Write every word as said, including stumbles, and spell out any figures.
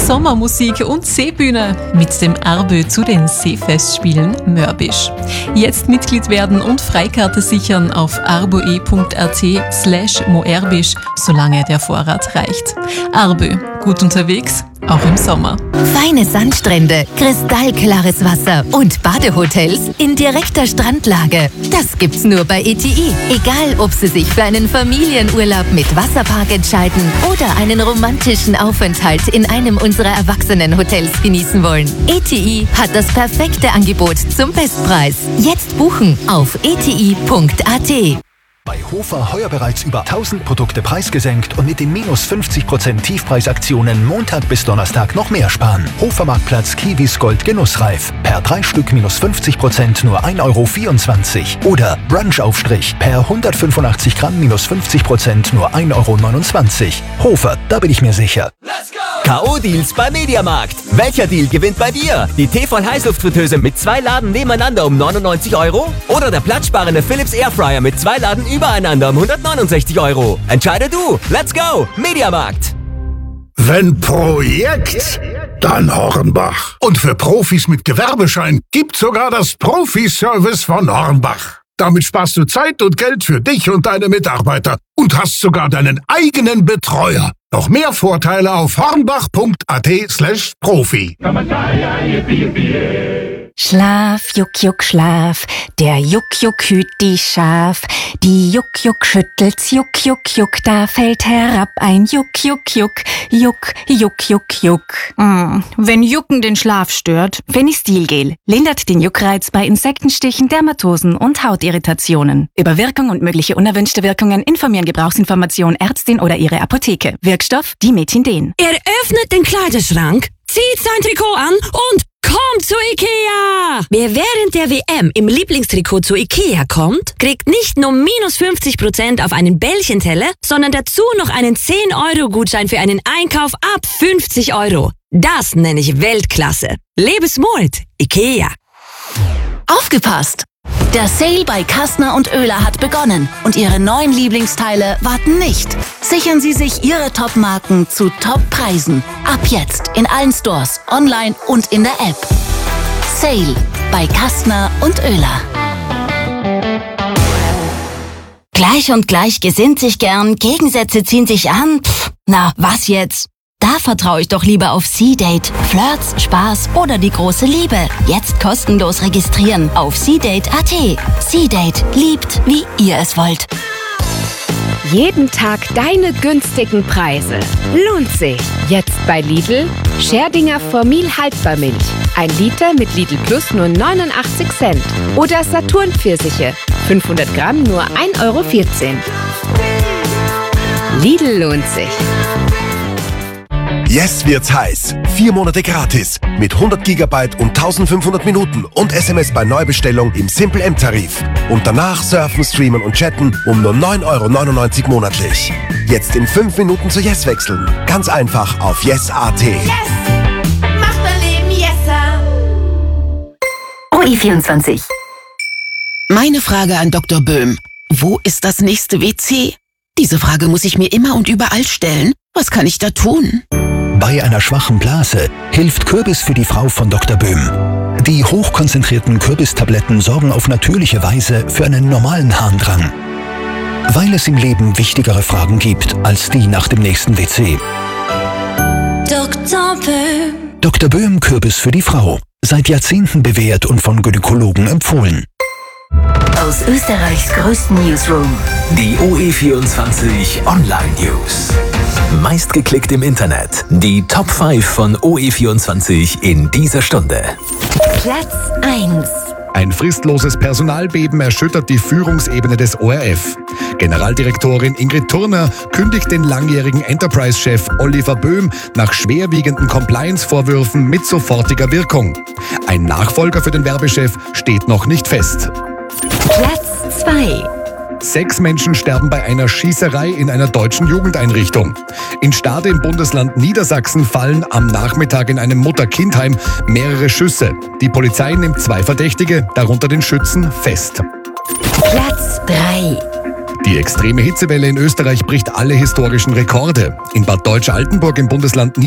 Sommermusik und Seebühne mit dem Arbö zu den Seefestspielen Mörbisch. Jetzt Mitglied werden und Freikarte sichern auf arboe.at slash moerbisch, solange der Vorrat reicht. Arbö, gut unterwegs, auch im Sommer. Feine Sandstrände, kristallklares Wasser und Badehotels in direkter Strandlage. Das gibt's nur bei E T I. Egal, ob Sie sich für einen Familienurlaub mit Wasserpark entscheiden oder einen romantischen Aufenthalt in einem unserer Erwachsenenhotels genießen wollen. E T I hat das perfekte Angebot zum Bestpreis. Jetzt buchen auf e t i punkt a t. Bei Hofer heuer bereits über tausend Produkte preisgesenkt und mit den minus fünfzig Prozent Tiefpreisaktionen Montag bis Donnerstag noch mehr sparen. Hofermarktplatz Kiwis Gold Genussreif. Per drei Stück minus fünfzig Prozent nur ein Euro vierundzwanzig. Oder Brunchaufstrich per hundertfünfundachtzig Gramm minus fünfzig Prozent nur ein Euro neunundzwanzig. Hofer, da bin ich mir sicher. K O-Deals bei Mediamarkt. Welcher Deal gewinnt bei dir? Die Tefal-Heißluftfritteuse mit zwei Laden nebeneinander um neunundneunzig Euro? Oder der platzsparende Philips Airfryer mit zwei Laden übereinander um hundertneunundsechzig Euro? Entscheide du. Let's go. Mediamarkt. Wenn Projekt, dann Hornbach. Und für Profis mit Gewerbeschein gibt's sogar das Profi-Service von Hornbach. Damit sparst du Zeit und Geld für dich und deine Mitarbeiter und hast sogar deinen eigenen Betreuer. Noch mehr Vorteile auf hornbach.at slash Profi. Schlaf, Juck, Juck, Schlaf, der Juck, Juck hüt die Schaf. Die Juck, Juck schüttelt's, Juck, Juck, Juck, da fällt herab ein Juck, Juck, Juck, Juck, Juck, Juck, Juck. Mm, wenn Jucken den Schlaf stört, Fenistilgel lindert den Juckreiz bei Insektenstichen, Dermatosen und Hautirritationen. Über Wirkung und mögliche unerwünschte Wirkungen informieren Gebrauchsinformation Ärztin oder ihre Apotheke. Wirkstoff Dimethinden. Er öffnet den Kleiderschrank, zieht sein Trikot an und kommt zu Ikea! Wer während der W M im Lieblingstrikot zu Ikea kommt, kriegt nicht nur minus fünfzig Prozent auf einen Bällchenteller, sondern dazu noch einen zehn Euro Gutschein für einen Einkauf ab fünfzig Euro. Das nenne ich Weltklasse. Lebensmut, Ikea. Aufgepasst! Der Sale bei Kastner und Oehler hat begonnen und Ihre neuen Lieblingsteile warten nicht. Sichern Sie sich Ihre Top-Marken zu Top-Preisen. Ab jetzt in allen Stores, online und in der App. Sale bei Kastner und Oehler. Gleich und gleich gesinnt sich gern, Gegensätze ziehen sich an. Pff, na, was jetzt? Da vertraue ich doch lieber auf C-Date. Flirts, Spaß oder die große Liebe. Jetzt kostenlos registrieren auf c date punkt a t. C-Date. Liebt, wie ihr es wollt. Jeden Tag deine günstigen Preise. Lohnt sich. Jetzt bei Lidl. Scherdinger Formil Haltbarmilch. Ein Liter mit Lidl Plus nur neunundachtzig Cent. Oder Saturn Pfirsiche. fünfhundert Gramm nur ein Euro vierzehn. Lidl lohnt sich. Yes wird's heiß. Vier Monate gratis mit hundert Gigabyte und eintausendfünfhundert Minuten und S M S bei Neubestellung im Simple M-Tarif. Und danach surfen, streamen und chatten um nur neun Euro neunundneunzig monatlich. Jetzt in fünf Minuten zu Yes wechseln. Ganz einfach auf yes punkt a t. Yes! Macht dein Leben yesser! O E vierundzwanzig. Meine Frage an Doktor Böhm. Wo ist das nächste W C? Diese Frage muss ich mir immer und überall stellen. Was kann ich da tun? Bei einer schwachen Blase hilft Kürbis für die Frau von Doktor Böhm. Die hochkonzentrierten Kürbistabletten sorgen auf natürliche Weise für einen normalen Harndrang. Weil es im Leben wichtigere Fragen gibt als die nach dem nächsten W C. Doktor Böhm. Doktor Böhm Kürbis für die Frau. Seit Jahrzehnten bewährt und von Gynäkologen empfohlen. Aus Österreichs größten Newsroom. Die O E vierundzwanzig Online News. Meistgeklickt im Internet. Die Top fünf von O E vierundzwanzig in dieser Stunde. Platz eins. Ein fristloses Personalbeben erschüttert die Führungsebene des O R F. Generaldirektorin Ingrid Turner kündigt den langjährigen Enterprise-Chef Oliver Böhm nach schwerwiegenden Compliance-Vorwürfen mit sofortiger Wirkung. Ein Nachfolger für den Werbechef steht noch nicht fest. Platz zwei. Sechs Menschen sterben bei einer Schießerei in einer deutschen Jugendeinrichtung. In Stade im Bundesland Niedersachsen fallen am Nachmittag in einem Mutter-Kind-Heim mehrere Schüsse. Die Polizei nimmt zwei Verdächtige, darunter den Schützen, fest. Platz drei. Die extreme Hitzewelle in Österreich bricht alle historischen Rekorde. In Bad Deutsch-Altenburg im Bundesland